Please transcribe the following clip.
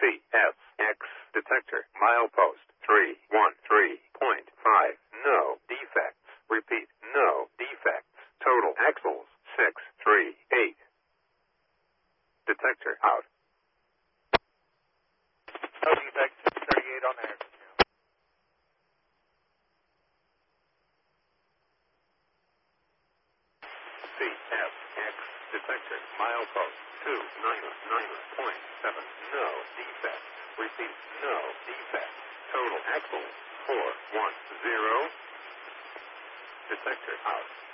CFX detector. Milepost 313.5. No defects. Repeat, no defects. Total axles 638. Detector out. No defects, 638 on there. CFX detector. Milepost 299.7. No defects. Repeat, no defects. Total axles 410. Detector out.